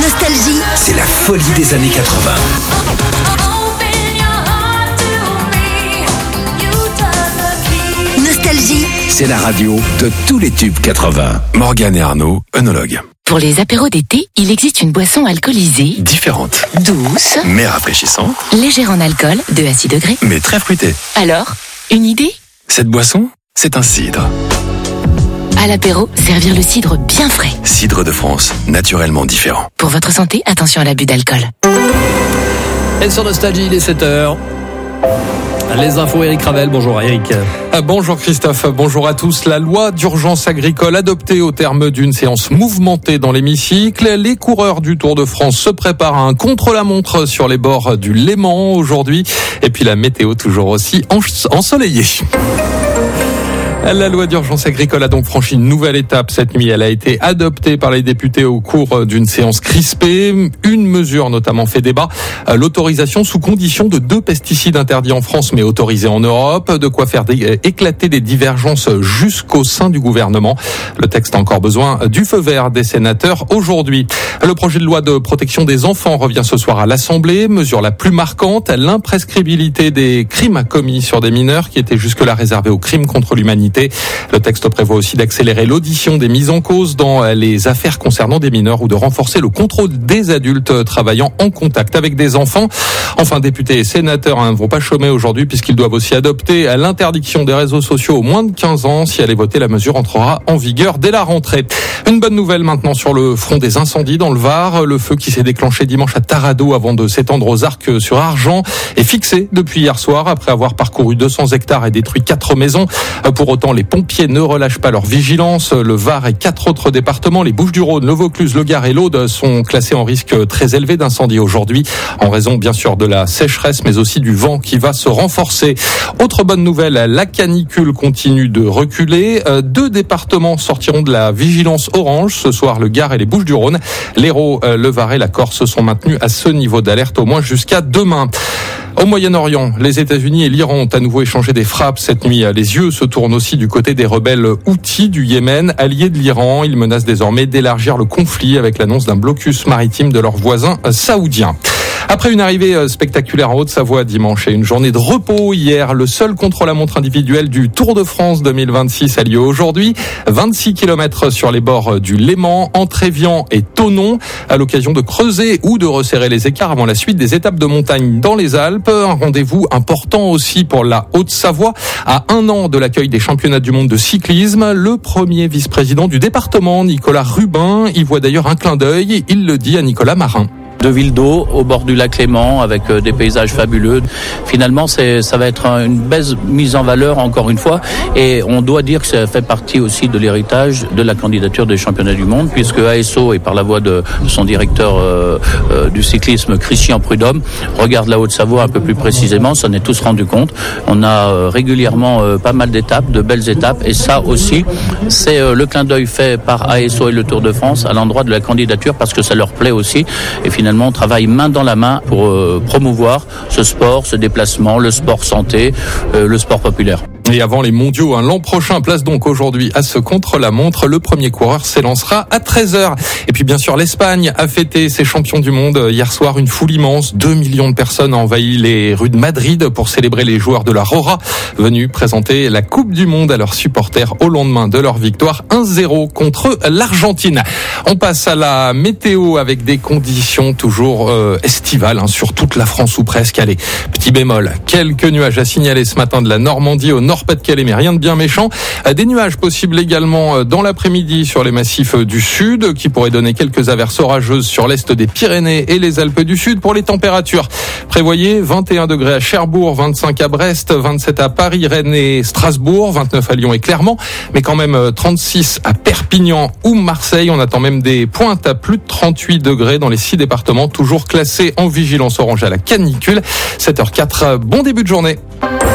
Nostalgie, c'est la folie des années 80. Nostalgie, C'est la radio de tous les tubes 80. Morgane et Arnaud, œnologues. Pour les apéros d'été, il existe une boisson alcoolisée, Différentes, douce, mais rafraîchissantes, légère en alcool, de à 6 degrés. mais très fruitées. Alors, une idée ? Cette boisson, c'est un cidre. À l'apéro, servir le cidre bien frais. Cidre de France, naturellement différent. Pour votre santé, attention à l'abus d'alcool. Et sur Nostalgie, il est 7h. Les infos, Eric Ravel. Bonjour Eric. Bonjour Christophe, bonjour à tous. La loi d'urgence agricole adoptée au terme d'une séance mouvementée dans l'hémicycle. Les coureurs du Tour de France se préparent à un contre-la-montre sur les bords du Léman aujourd'hui. Et puis la météo toujours aussi ensoleillée. La loi d'urgence agricole a donc franchi une nouvelle étape cette nuit. Elle a été adoptée par les députés au cours d'une séance crispée. Une mesure notamment fait débat, l'autorisation sous condition de 2 pesticides interdits en France mais autorisés en Europe. De quoi faire éclater des divergences jusqu'au sein du gouvernement. Le texte a encore besoin du feu vert des sénateurs aujourd'hui. Le projet de loi de protection des enfants revient ce soir à l'Assemblée. Mesure la plus marquante, l'imprescriptibilité des crimes commis sur des mineurs qui étaient jusque-là réservés aux crimes contre l'humanité. Le texte prévoit aussi d'accélérer l'audition des mises en cause dans les affaires concernant des mineurs ou de renforcer le contrôle des adultes travaillant en contact avec des enfants. Enfin, députés et sénateurs ne vont pas chômer aujourd'hui puisqu'ils doivent aussi adopter l'interdiction des réseaux sociaux aux moins de 15 ans. Si elle est votée, la mesure entrera en vigueur dès la rentrée. Une bonne nouvelle maintenant sur le front des incendies dans le Var. Le feu qui s'est déclenché dimanche à Taradeau avant de s'étendre aux Arcs sur Argent est fixé depuis hier soir après avoir parcouru 200 hectares et détruit 4 maisons. Pour autant, les pompiers ne relâchent pas leur vigilance. Le Var et 4 autres départements, les Bouches-du-Rhône, le Vaucluse, le Gard et l'Aude, sont classés en risque très élevé d'incendie aujourd'hui, en raison bien sûr de la sécheresse, mais aussi du vent qui va se renforcer. Autre bonne nouvelle, la canicule continue de reculer. 2 départements sortiront de la vigilance orange ce soir, le Gard et les Bouches-du-Rhône. L'Hérault, le Var et la Corse sont maintenus à ce niveau d'alerte au moins jusqu'à demain. Au Moyen-Orient, les États-Unis et l'Iran ont à nouveau échangé des frappes cette nuit. Les yeux se tournent aussi du côté des rebelles Houthis du Yémen, alliés de l'Iran. Ils menacent désormais d'élargir le conflit avec l'annonce d'un blocus maritime de leurs voisins saoudiens. Après une arrivée spectaculaire en Haute-Savoie dimanche et une journée de repos hier, le seul contre-la-montre individuel du Tour de France 2026 a lieu aujourd'hui. 26 km sur les bords du Léman, entre Évian et Thonon, à l'occasion de creuser ou de resserrer les écarts avant la suite des étapes de montagne dans les Alpes. Un rendez-vous important aussi pour la Haute-Savoie. À 1 an de l'accueil des championnats du monde de cyclisme, le premier vice-président du département, Nicolas Rubin, y voit d'ailleurs un clin d'œil. Il le dit à Nicolas Marin. 2 villes d'eau au bord du lac Léman avec des paysages fabuleux. Finalement, ça va être une belle mise en valeur encore une fois, et on doit dire que ça fait partie aussi de l'héritage de la candidature des championnats du monde, puisque ASO, et par la voix de son directeur du cyclisme, Christian Prudhomme, regarde la Haute-Savoie un peu plus précisément. Ça en est tous rendu compte. On a régulièrement pas mal d'étapes, de belles étapes, et ça aussi, c'est le clin d'œil fait par ASO et le Tour de France à l'endroit de la candidature, parce que ça leur plaît aussi, et finalement on travaille main dans la main pour promouvoir ce sport, ce déplacement, le sport santé, le sport populaire. Et avant les mondiaux, l'an prochain, place donc aujourd'hui à ce contre-la-montre. Le premier coureur s'élancera à 13h. Et puis bien sûr, l'Espagne a fêté ses champions du monde hier soir. Une foule immense, 2 millions de personnes ont envahi les rues de Madrid pour célébrer les joueurs de la Rora, venus présenter la Coupe du Monde à leurs supporters au lendemain de leur victoire 1-0 contre l'Argentine. On passe à la météo avec des conditions toujours estivales sur toute la France ou presque. Allez, petit bémol, quelques nuages à signaler ce matin de la Normandie au Nord-Pas-de-Calais, mais rien de bien méchant. Des nuages possibles également dans l'après-midi sur les massifs du Sud, qui pourraient donner quelques averses orageuses sur l'Est des Pyrénées et les Alpes du Sud. Pour les températures, prévoyez 21 degrés à Cherbourg, 25 à Brest, 27 à Paris, Rennes et Strasbourg, 29 à Lyon et Clermont, mais quand même 36 à Perpignan ou Marseille. On attend même des pointes à plus de 38 degrés dans les 6 départements, toujours classés en vigilance orange à la canicule. 7h04, bon début de journée.